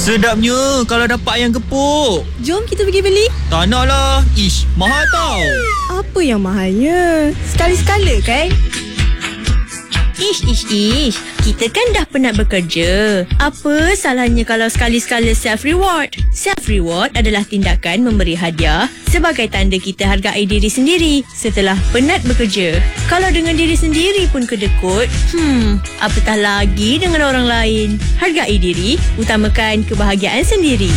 Sedapnya kalau dapat ayam gepuk. Jom kita pergi beli. Tak nak lah. Ish, mahal tau. Apa yang mahalnya? Sekali-sekala kan? Ish. Kita kan dah penat bekerja. Apa salahnya kalau sekali-sekala self-reward? Self-reward adalah tindakan memberi hadiah sebagai tanda kita hargai diri sendiri setelah penat bekerja. Kalau dengan diri sendiri pun kedekut, apatah lagi dengan orang lain. Hargai diri, utamakan kebahagiaan sendiri.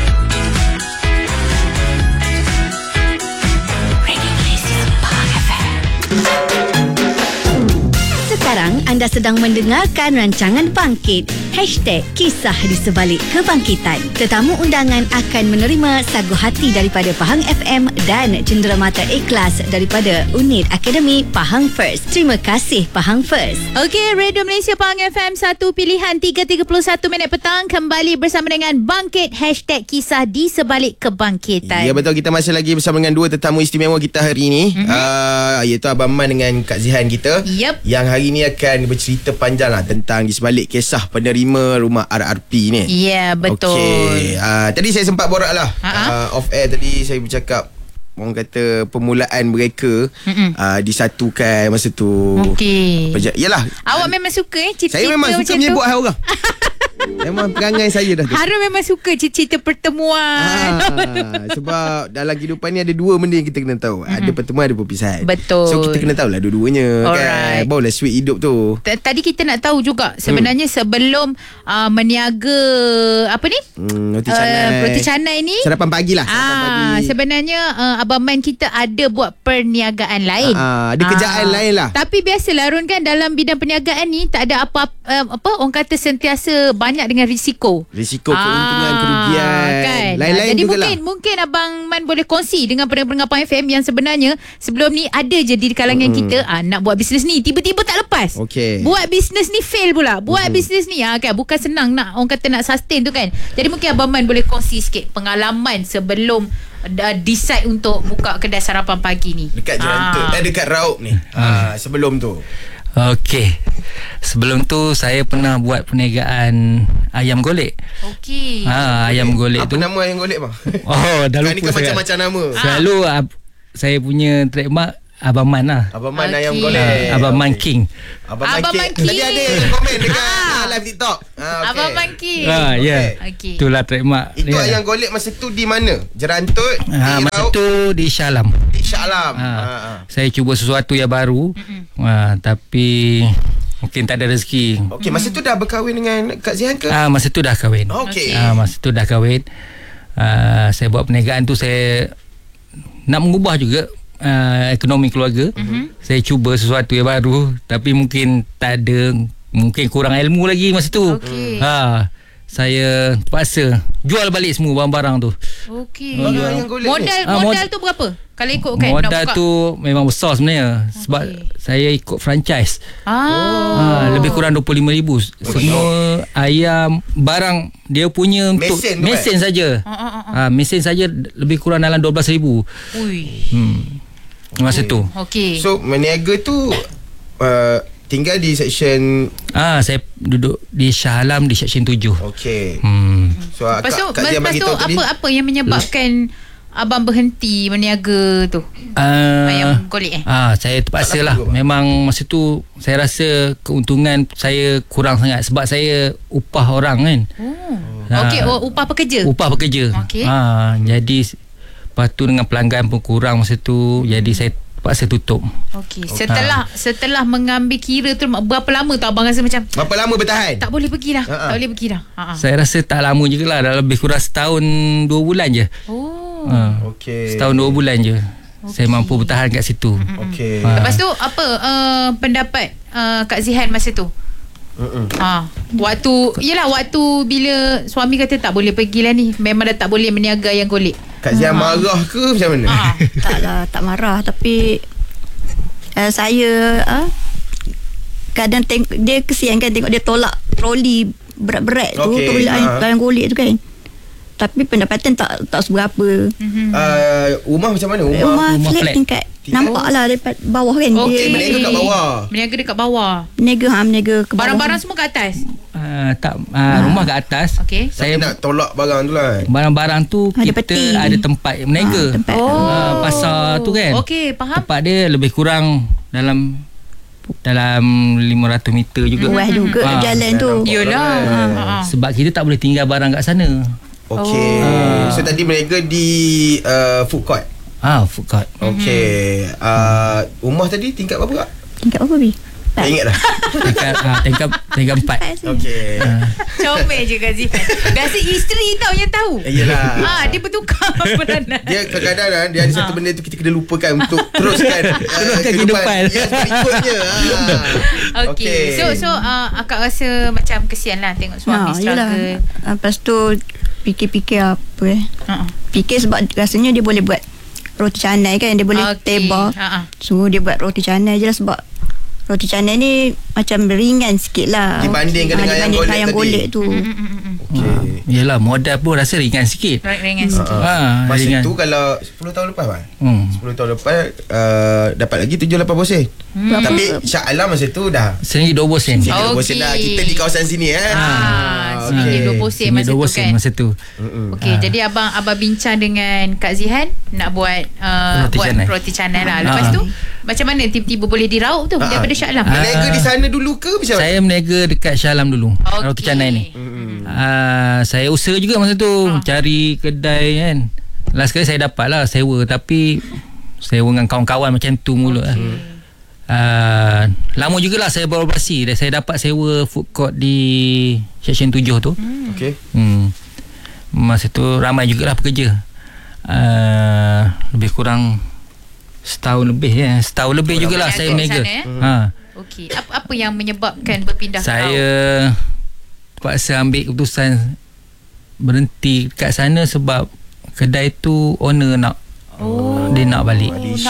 Sekarang anda sedang mendengarkan rancangan Bangkit. #Kisah di sebalik kebangkitan. Tetamu undangan akan menerima sagu hati daripada Pahang FM dan cenderamata ikhlas daripada Unit Akademi Pahang First. Terima kasih Pahang First. Okey, Radio Malaysia Pahang FM 1 pilihan 3.31 minit petang kembali bersama dengan Bangkit. #Kisah di sebalik kebangkitan. Ya betul, kita masih lagi bersama dengan dua tetamu istimewa kita hari ini. Iaitu Abang Man dengan Kak Zihan kita. Yang hari ni akan bercerita panjang lah tentang di sebalik kisah penerima rumah RRP ni. Ya, betul. Okey, tadi saya sempat borak lah off air tadi saya bercakap, orang kata permulaan mereka disatukan masa tu. Okey. Yalah. Awak memang suka cerita-cerita saya memang suka menyebut hal orang. Memang perangai saya dah tu. Harun memang suka cerita pertemuan. Sebab dalam kehidupan ni ada dua benda yang kita kena tahu. Ada pertemuan, ada perpisahan. Betul. So kita kena tahulah dua-duanya. Kan? Barulah sweet hidup tu. Tadi kita nak tahu juga sebenarnya sebelum meniaga apa ni? Roti canai ni. Sarapan pagi lah. Pagi. Sebenarnya Abang Man kita ada buat perniagaan lain. Ada kerjaan lain lah. Tapi biasalah Harun kan, dalam bidang perniagaan ni tak ada apa orang kata sentiasa banyak dengan risiko. Keuntungan, kerugian kan? Lain-lain jadi jugalah. mungkin Abang Man boleh kongsi dengan pendengar Pahang FM yang sebenarnya sebelum ni ada je di kalangan kita nak buat bisnes ni, tiba-tiba tak lepas. Buat bisnes ni fail pula. Buat bisnes ni kan bukan senang nak orang kata nak sustain tu kan. Jadi mungkin Abang Man boleh kongsi sikit pengalaman sebelum decide untuk buka kedai sarapan pagi ni. Dekat Jerantut, dekat Raub ni. Sebelum tu. Okey. Sebelum tu saya pernah buat perniagaan ayam golek. Okey. Ayam golek tu. Apa nama ayam golek bang? Dah lupa. Ni kan macam-macam nama. Selalu saya punya trademark Abang Man lah. Abang Man ayam golek. Abang Man King. Abang Man King. Tadi ada komen dekat live TikTok. Abang Man King. Itulah trademark. Itu ayam golek masa tu di mana? Jerantut? Masa tu di Shah Alam. Di Shah Alam. Saya cuba sesuatu yang baru. Tapi mungkin tak ada rezeki. Okey, masa tu dah berkahwin dengan Kak Zihan ke? Masa tu dah kahwin. Okey. Masa tu dah kahwin. Saya buat perniagaan tu, saya nak mengubah juga ekonomi keluarga. Saya cuba sesuatu yang baru, tapi mungkin tak ada, mungkin kurang ilmu lagi masa tu. Saya terpaksa jual balik semua barang-barang tu. Okey. Modal tu berapa? Kalau ikutkan modal tu memang besar sebenarnya. Sebab saya ikut franchise. Lebih kurang 25,000. Semua ayam, barang dia punya untuk mesin saja. Mesin saja lebih kurang dalam 12,000. Masa tu. Okey. So meniaga tu tinggal di section saya duduk di Shah Alam di section 7. Okey. So lepas tu apa yang menyebabkan abang berhenti meniaga tu? Ayam golek saya terpaksa lah. Memang masa tu saya rasa keuntungan saya kurang sangat sebab saya upah orang kan. Okey, upah pekerja. Jadi lepas tu dengan pelanggan pun kurang masa tu, jadi saya terpaksa tutup. Okey. Setelah mengambil kira tu berapa lama tu abang rasa macam berapa lama bertahan? Tak boleh pergi dah. Saya rasa tak lama jugalah, dah lebih kurang setahun 2 bulan je. Okey. Setahun 2 bulan je. Saya mampu bertahan kat situ. Okey. Lepas tu apa pendapat Kak Zihan masa tu? Waktu bila suami kata tak boleh pergi lah ni, memang dah tak boleh meniaga ayam golek. Kak Zihan marah ke macam mana? Taklah, tak marah. Tapi saya kadang dia kesian kan tengok dia tolak troli berat-berat tu, troli ayam golek tu kan. Tapi pendapatan tak seberapa. Rumah macam mana? Rumah flat flat. tingkat. Nampak lah daripada bawah kan. Okey. Meniaga kat bawah. Meniaga dekat bawah. Meniaga ke bawah. Barang-barang semua kat atas. Rumah kat atas. Okey. Saya nak tolak barang tu lah. Barang-barang tu Ada kita peti. ada tempat meniaga. Tempat. Pasar tu kan. Okey, faham. Tempat dia lebih kurang dalam 500 meter juga. Luas juga jalan tu. Yalah. Sebab kita tak boleh tinggal barang kat sana. Okey. So tadi meniaga di food court. Food court. Okey. Rumah tadi tingkat berapa kak? Tingkat berapa Bi? Tak ingat dah. Tingkat 4. Okey. Comel je Kak Zihan. Biasa isteri tau yang tahu. Yelah. Dia bertukar peranan. Dia kadang-kadang dia ada satu benda tu kita kena lupakan untuk teruskan kehidupan. Yes, berikutnya. Okey. So akak rasa macam kesian lah tengok suami struggle. Lepas tu fikir-fikir apa fikir sebab rasanya dia boleh buat roti canai kan. Dia boleh teba. So dia buat roti canai je lah sebab roti canai ni macam ringan sikit lah dibandingkan dengan yang golek tu. Yelah, modal pun rasa ringan sikit. Ringan sikit. Masa ringan. tu kalau 10 tahun lepas kan? 10 tahun lepas dapat lagi 7-8 sen. Tapi Shah Alam masa tu dah RM1.20. RM1.20 dah. Kita di kawasan sini RM1.20 masa tu kan. Masa tu. Okey, jadi abang bincang dengan Kak Zihan nak buat roti canai lah. Lepas tu macam mana tiba-tiba boleh diraup tu daripada Shah Alam? Meniaga di sana dulu ke macam mana? Saya meniaga dekat Shah Alam dulu. Roti canai ni. Saya usaha juga masa tu cari kedai kan. Last kali saya dapat lah sewa, tapi sewa dengan kawan-kawan macam tu mula lah. Lama jugalah saya beroperasi. Saya dapat sewa food court di Seksyen 7 tu. Okey. Masa tu ramai jugalah pekerja. Lebih kurang setahun lebih jugalah saya meniaga. Okey. Apa yang menyebabkan berpindah saya terpaksa ambil keputusan berhenti kat sana sebab kedai tu owner nak dia nak balik.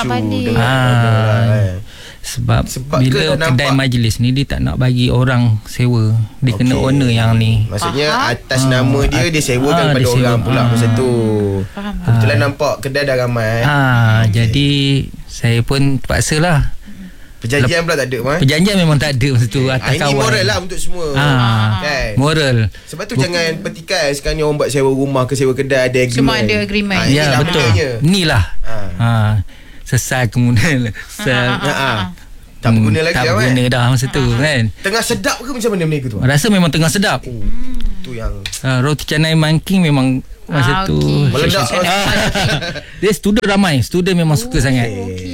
Sebab bila kedai majlis ni dia tak nak bagi orang sewa. Dia kena owner yang ni. Maksudnya atas nama dia sewakan pada orang pula masa tu. Kebetulan nampak kedai dah ramai. Jadi saya pun terpaksa lah. Perjanjian pula tak ada Perjanjian memang tak ada masa tu atas kawan. Ini moral lah untuk semua kan? Moral. Sebab tu jangan petikai sekarang ni orang buat sewa rumah ke sewa kedai ada agreement. Semua ada agreement. Ya betul. Inilah sesal kemudian tak berguna lagi tak berguna dah masa tu kan. Tengah sedap ke macam mana meniaga tu? Rasa memang tengah sedap. Tu yang roti canai Manking memang masa tu meledak. Dia student ramai. Student memang suka sangat.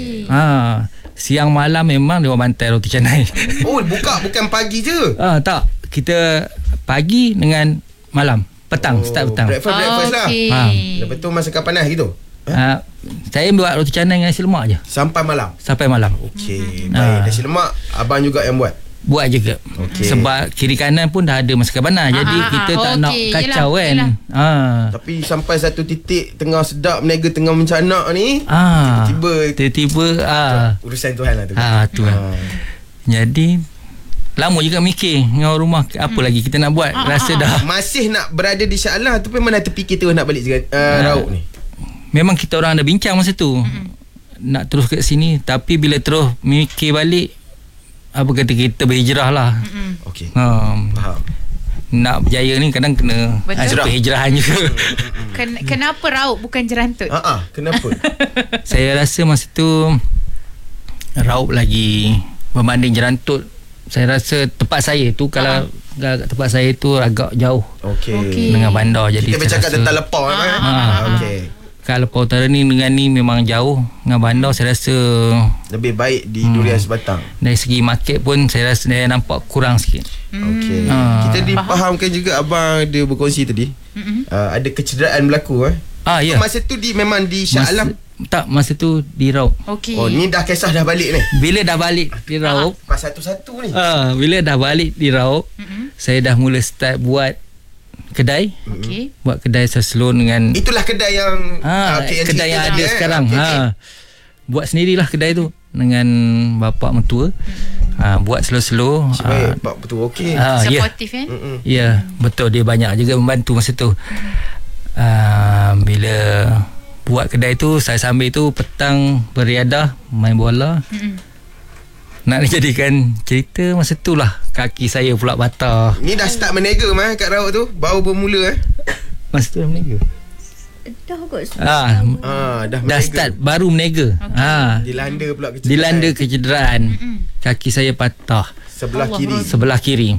Siang malam memang dia orang bantai roti canai. Bukan pagi je. Tak. Kita pagi dengan malam. Petang, start petang. Breakfast lah. Lepas tu masakan panas gitu. Saya buat roti canai dengan nasi lemak je. Sampai malam. Okey. Baik. Nasi lemak abang juga yang buat juga. Sebab kiri kanan pun dah ada masakan panas. Jadi kita tak nak kacau kan. Tapi sampai satu titik tengah sedap meniaga tengah mencanak ni, tiba-tiba urusan Tuhan lah tu. Tuhan. Jadi lama juga mikir dengan rumah apa lagi kita nak buat. Rasa dah masih nak berada di Shah Alam tu, memang dah terfikir terus nak balik Raub ni. Memang kita orang ada bincang masa tu nak terus kat sini, tapi bila terus mikir balik, apa kata kita berhijrah lah. Okey. Faham. Nak berjaya ni kadang kena hijrahan juga. Kenapa Raub bukan Jerantut? Kenapa? Saya rasa masa tu Raub lagi berbanding Jerantut. Saya rasa tempat saya tu kalau tempat saya tu agak jauh. Okey. Dengan bandar. Jadi kita bercakap tentang Lepau kan? Okey. Kalau Lepau Utara ni dengan ni memang jauh. Dengan bandar saya rasa lebih baik di Durian Sebatang. Dari segi market pun saya rasa dia nampak kurang sikit. Okey. Kita dipahamkan juga abang dia berkongsi tadi. Ada kecederaan berlaku ya. Masa tu memang di Shah Alam. Tak, masa tu di Raub. Okey. Ni dah kisah dah balik ni. Bila dah balik di Raub, pas satu-satu ni. Bila dah balik di Raub, saya dah mula start buat kedai. Buat kedai slow dengan itulah kedai yang kedai yang ada sekarang. Buat sendirilah kedai tu dengan bapa mentua. Buat slow-slow. Bapa mentua okey. Supportive kan? Ya, betul, dia banyak juga membantu masa tu. Bila buat kedai tu, saya sambil tu petang beriadah, main bola. Nak dijadikan cerita, masa tu lah kaki saya pula patah. Ni dah start menega kat rawat tu, baru bermula Masa tu dah menega. Dah kot. dah start baru menega. Dilanda pula kecederaan. Dilanda kecederaan. Kaki saya patah sebelah kiri.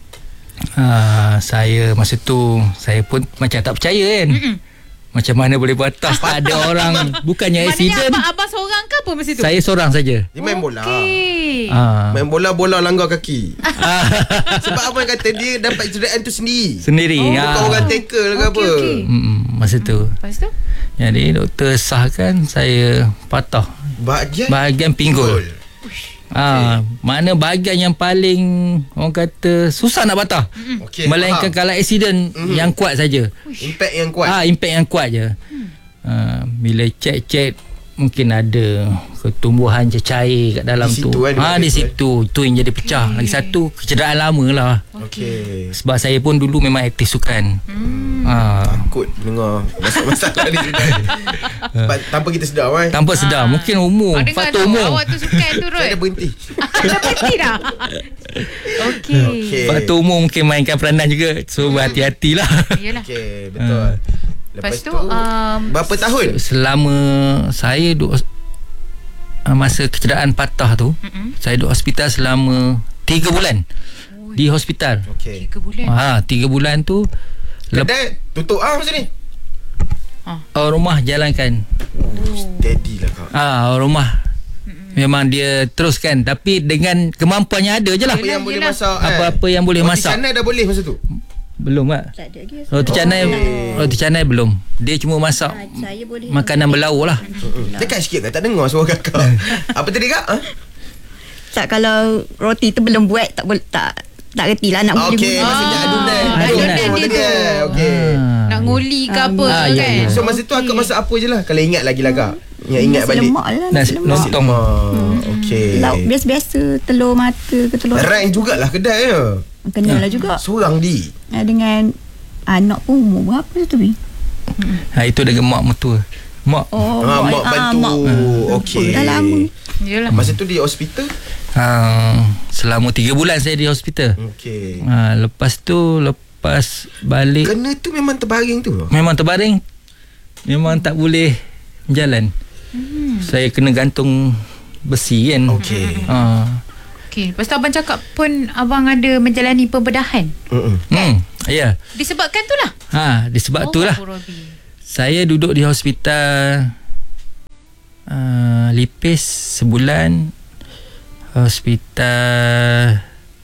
Saya masa tu saya pun macam tak percaya kan. Macam mana boleh patah? Tak ada orang. Bukannya accident. Maknanya abang seorang ke apa masa tu? Saya seorang saja. Dia main bola. Main bola langgar kaki. Sebab abang kata dia dapat cederaan tu sendiri. Bukan orang tackle ke apa. Masa tu. Lepas tu? Jadi doktor sahkan saya patah bahagian pinggul. Mana bahagian yang paling orang kata susah nak patah. Melainkan kalau accident yang kuat saja. Impact yang kuat. Impact yang kuat je. Bila cek mungkin ada ketumbuhan cair kat dalam di tu. Di situ tu yang jadi pecah. Lagi satu kecederaan lama lah. Sebab saya pun dulu memang aktif sukan. Takut dengar masalah ni. Tanpa kita sedar Tanpa sedar. Mungkin umur, faktor umur. Awak tu sukan tu Rod. Saya dah berhenti. Dah berhenti dah. Okey. Faktor umur mungkin mainkan peranan juga. So berhati-hatilah. Yalah. Okey, betul. Lepas tu berapa tahun? Selama saya duduk masa kecederaan patah tu, saya duduk hospital selama 3 bulan. Di hospital. 3 bulan. 3 bulan tu kedai tutup macam ni. Rumah jalankan. Steady lah kau. Orang rumah memang dia teruskan, tapi dengan kemampuan yang ada je lah. Apa yang boleh masak Apa-apa yang boleh masak. Roti canai dah boleh masa tu? Belum tak? Tak ada lagi. Roti canai belum. Dia cuma masak Saya boleh makanan berlauk lah. Dekat sikit kan, tak dengar suara kakak. Apa tadi kak? Tak, kalau roti tu belum buat, tak boleh, tak reti lah nak boleh Okey, maksudnya adunan dia. Okey. Nak nguli ke apa kan. So masa tu akak masak apa je lah, kalau ingat lagi lah kak. Yang ingat balik. lemak lah. Nasi lontong. Okey. Lauk biasa-biasa, telur mata ke telur. Rank jugalah kedai ya. Kenalah juga. Seorang di. Dengan anak pun umur berapa tu Bi? Itu dengan mak mertua. Mak mak bantu. Okey. Dah lama. Yalah. Masa tu di hospital? Selama 3 bulan saya di hospital. Okey. Lepas balik Kena tu memang terbaring tu. memang terbaring. Memang tak boleh jalan. Saya kena gantung besi kan. Okey. Okey, lepas tu abang cakap pun abang ada menjalani pembedahan. Ya. Disebabkan tu lah. Disebab tu lah. Saya duduk di hospital Lipis sebulan. Hospital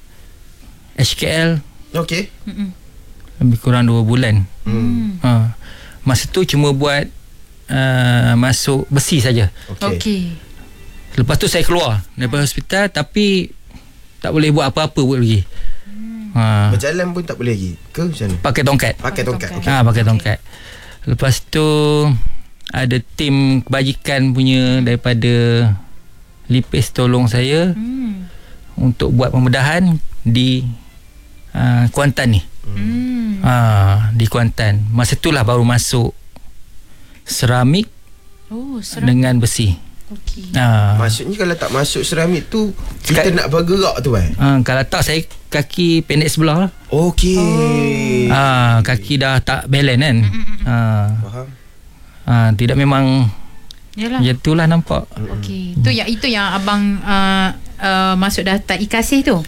HKL Okey. lebih kurang 2 bulan. Masa tu cuma buat masuk besi saja. Okey. Lepas tu saya keluar daripada hospital, tapi tak boleh buat apa-apa buat lagi. Berjalan pun tak boleh lagi ke macam mana? Pakai tongkat. Pakai tongkat. Okey. Pakai tongkat. Lepas tu ada tim kebajikan punya daripada Lipis tolong saya untuk buat pembedahan di Kuantan ni. Di Kuantan. Masa itulah baru masuk seramik dengan besi. Okey. Maksudnya kalau tak masuk seramik tu kita nak bergerak tu kalau tak saya kaki pendek sebelah lah. Okey. Kaki dah tak balance kan. Faham. Tidak memang. Yalah. Itulah nampak. Okey. Itu yang abang masuk daftar IKASih tu.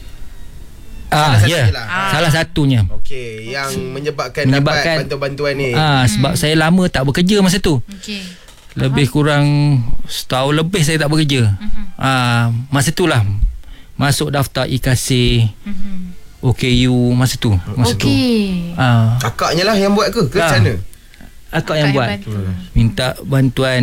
Salah satunya. Okey, yang menyebabkan dapat bantuan-bantuan ni. Sebab saya lama tak bekerja masa tu. Okey. Lebih kurang setahun lebih saya tak bekerja. Masa itulah masuk daftar IKASih, OKU masa tu. Okey. Kakaknya lah yang buat ke macam mana? Akak yang buat. Minta bantuan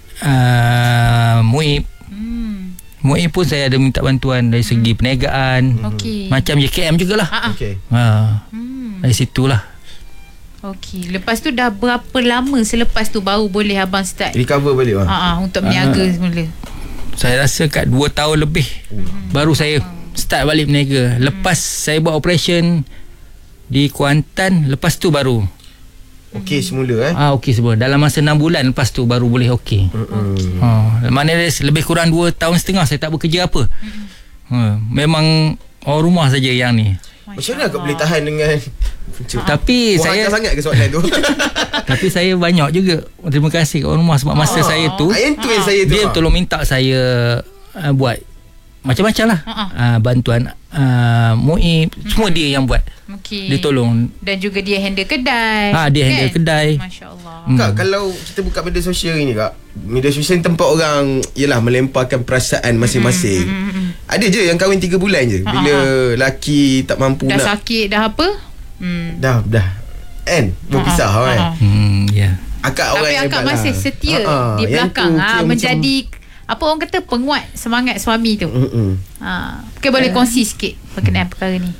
MUIP. MUIP pun saya ada minta bantuan dari segi perniagaan. Macam JKM jugalah. Okey. Dari situlah. Okey. Lepas tu dah berapa lama selepas tu baru boleh abang start recover balik untuk berniaga semula? Saya rasa kat 2 tahun lebih baru saya start balik berniaga. Lepas saya buat operation di Kuantan, lepas tu baru Okey semula Okey semua. Dalam masa 6 bulan lepas tu baru boleh okey. Maknanya lebih kurang 2 tahun setengah saya tak bekerja apa. Memang orang rumah saja yang ni. Macam mana kau boleh tahan dengan Tapi saya sangat ke soalan tu? Tapi saya banyak juga terima kasih kat orang rumah sebab masa saya tu dia tolong minta saya buat macam-macam lah. Bantuan Muib, semua dia yang buat. Okay. Dia tolong. Dan juga dia handle kedai. Dia handle kedai. Masya-Allah. Kak, kalau kita buka media sosial ni Kak, media sosial tempat orang yalah melemparkan perasaan masing-masing. Ada je yang kahwin 3 bulan je. Bila laki tak mampu dah nak sakit dah apa? Dah kan berpisah kan. Ya. Akak Tapi orang akak masih setia di yang belakang tu menjadi apa orang kata penguat semangat suami tu. Mungkin boleh kongsi sikit berkenaan perkara ni.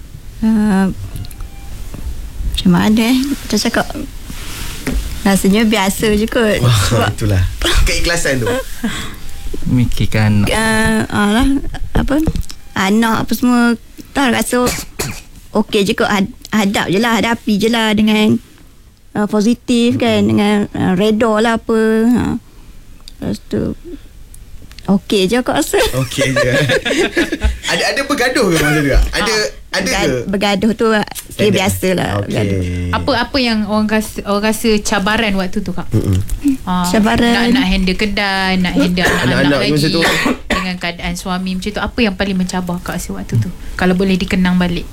Macam mana Macam cakap, rasanya biasa je kot. Itulah keikhlasan tu. Mikirkan lah, apa, anak apa semua tak rasa okey je kot. Hadap je lah, hadapi je lah dengan positif kan, dengan reda lah apa. Lepas tu okey je aku rasa. Okey je. Ada bergaduh ke masa tu? Ada ke? Bergaduh tu biasalah. Okey. Apa yang orang rasa cabaran waktu tu Kak? Cabaran nak handle kedai, nak handle anak-anak lagi masa tu. dengan keadaan suami macam tu. Apa yang paling mencabar Kak waktu tu? Kalau boleh dikenang balik.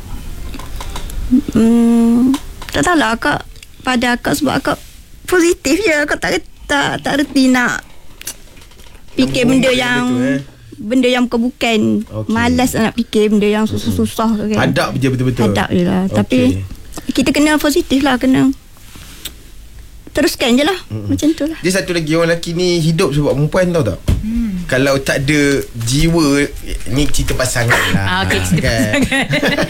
Tak tahulah Kak. Pada Kak sebab Kak positif je. Kak tak reti nak fikir benda yang benda yang bukan. Malas nak fikir benda yang susah-susah kan. Hadap je betul-betul. Hadap je lah. Tapi kita kena positif lah. Kena teruskan je lah. Macam tu lah. Dia satu lagi, orang lelaki ni hidup sebab perempuan, tahu tak? Kalau tak ada jiwa, ni cerita pasangan lah. Okay, cerita pasangan.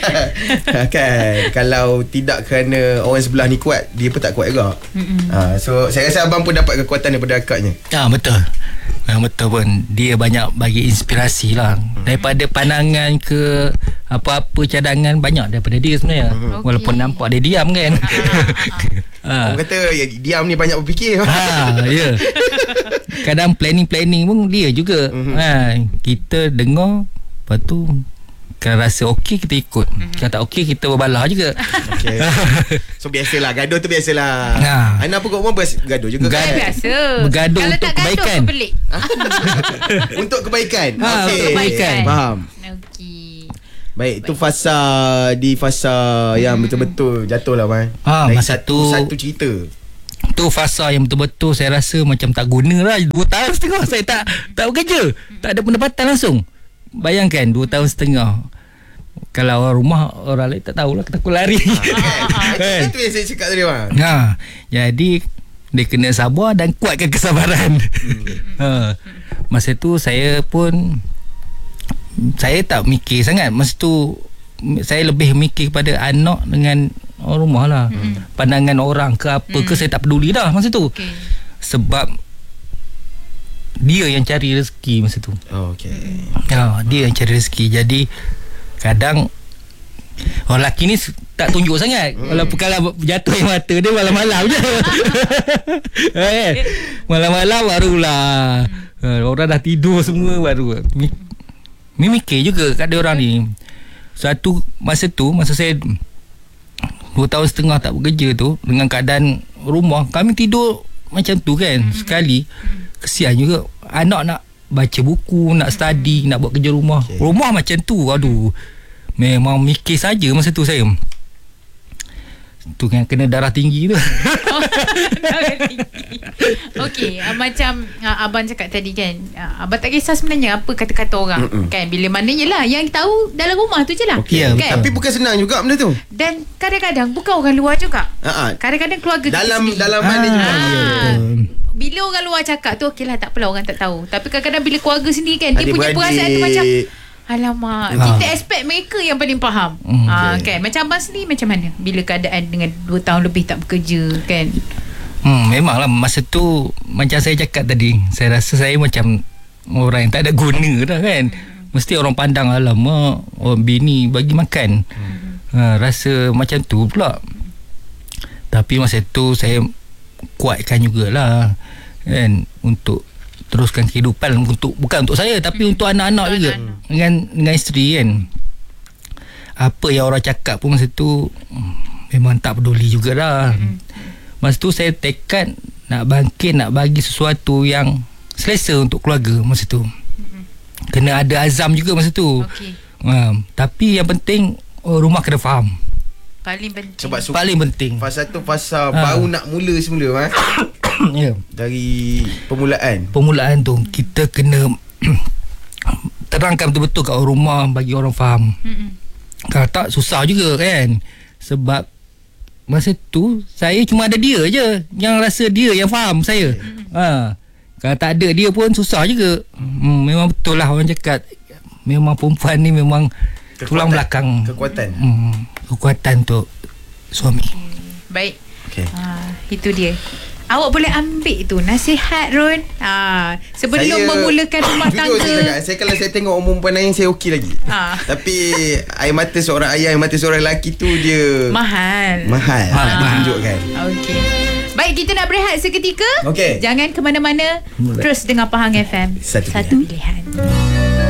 Kan, kalau tidak kerana orang sebelah ni kuat, dia pun tak kuat juga. So saya rasa abang pun dapat kekuatan daripada akaknya. Betul. Betul pun. Dia banyak bagi inspirasi lah. Daripada pandangan ke apa-apa cadangan, banyak daripada dia sebenarnya. Walaupun nampak dia diam kan. Orang kata diam ni banyak berfikir. Ya. Kadang planning pun dia juga. Kita dengar, lepas tu kalau rasa okey kita ikut. Kalau tak okey kita berbalah juga. Okay. So biasalah, gaduh tu biasalah. Anak pun kat rumah bergaduh juga kan? Biasa. Bergaduh kalau untuk tak kebaikan. Gaduh pelik. Untuk kebaikan. Untuk kebaikan. Faham. Okey. Baik, itu fasa yang betul-betul jatuh lah man. Masa tu satu cerita. Tu fasa yang betul-betul saya rasa macam tak guna lah. 2 tahun setengah saya tak bekerja, tak ada pendapatan langsung. Bayangkan 2 tahun setengah. Kalau orang rumah, orang lain tak tahulah, takut lari. Itu yang saya cakap tadi bang. Jadi dia kena sabar dan kuatkan kesabaran. Masa tu saya pun tak mikir sangat. Masa tu saya lebih mikir kepada anak dengan orang rumah lah. Pandangan orang ke apa ke saya tak peduli dah masa tu. Sebab dia yang cari rezeki masa tu. Dia yang cari rezeki. Jadi kadang orang lelaki ni tak tunjuk sangat. Walaupun kalau jatuh air mata dia malam-malam je. Malam-malam barulah orang dah tidur semua baru mikir juga kat dia orang ni. Satu masa saya 2 tahun setengah tak bekerja tu, dengan keadaan rumah kami tidur macam tu kan. Sekali kesian juga anak nak baca buku, nak study, nak buat kerja rumah. Rumah macam tu, aduh, memang mikir saja masa tu saya. Tu kan kena darah tinggi tu. Darah tinggi. Okey, macam abang cakap tadi kan, abang tak kisah sebenarnya apa kata-kata orang kan, bila mana je lah, yang tahu dalam rumah tu je lah. Kan? Tapi bukan senang juga benda tu. Dan kadang-kadang bukan orang luar juga. Kadang-kadang keluarga dalam mana juga. Bila orang luar cakap tu okey lah, tak apalah, orang tak tahu. Tapi kadang-kadang bila keluarga sendiri kan, dia punya perasaan tu macam alamak, kita expect mereka yang paling faham. Kan, macam abang sendiri macam mana bila keadaan dengan 2 tahun lebih tak bekerja kan? Memanglah masa tu macam saya cakap tadi, saya rasa saya macam orang yang tak ada guna dah kan. Mesti orang pandang alamak, orang bini bagi makan. Rasa macam tu pula. Tapi masa tu saya kuatkan jugalah kan, untuk teruskan kehidupan, bukan untuk saya tapi untuk anak-anak juga dengan isteri kan. Apa yang orang cakap pun masa tu memang tak peduli jugalah. Masa tu saya tekad nak bangkit, nak bagi sesuatu yang selesa untuk keluarga masa tu. Kena ada azam juga masa tu. Tapi yang penting rumah kena faham. Paling penting. Sebab paling penting. Fasa tu fasa baru nak mula semula Ya. Dari Permulaan tu kita kena terangkan betul-betul kat rumah, bagi orang faham. Kalau tak susah juga kan. Sebab masa tu saya cuma ada dia je yang rasa dia yang faham saya. Kalau tak ada dia pun susah juga. Memang betul lah orang cakap, memang perempuan ni memang tulang belakang. Kekuatan untuk suami. Baik. Itu dia. Awak boleh ambil tu nasihat Ron. Sebelum memulakan rumah tangga. Kalau saya tengok perempuan lain saya okey lagi. Tapi air mata seorang ayah, air mata seorang lelaki tu dia mahal ditunjukkan. Okey. Baik, kita nak berehat seketika. Okey. Jangan ke mana-mana. Terus dengar Pahang FM. Satu pilihan.